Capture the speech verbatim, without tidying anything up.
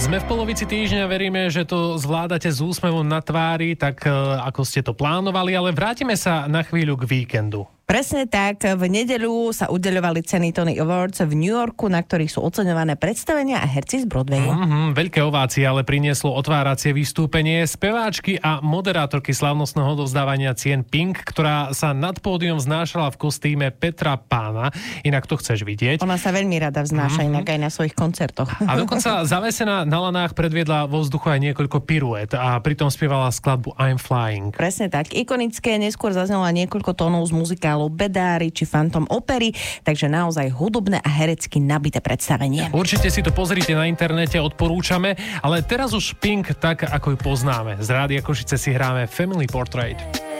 Sme v polovici týždňa, veríme, že to zvládate s úsmevom na tvári, tak ako ste to plánovali, ale vrátime sa na chvíľu k víkendu. Presne tak, v nedeľu sa udeľovali ceny Tony Awards v New Yorku, na ktorých sú oceňované predstavenia a herci z Broadwayu. Mm-hmm, veľké ovácie ale prinieslo otváracie vystúpenie speváčky a moderátorky slávnostného odovzdávania cien Pink, ktorá sa nad pódium vznášala v kostýme Petra Pána. Inak to chceš vidieť. Ona sa veľmi rada vznáša, mm-hmm. inak aj na svojich koncertoch. A dokonca zavesená na lanách predviedla vo vzduchu aj niekoľko piruet a pritom spievala skladbu I'm Flying. Presne tak, ikonické, neskôr zaznela niekoľko tónov z muzikálu Bedári či Phantom opery, takže naozaj hudobné a herecky nabité predstavenie. Určite si to pozrite na internete, odporúčame, ale teraz už Pink tak, ako ju poznáme. Z Rádia Košice si hráme Family Portrait.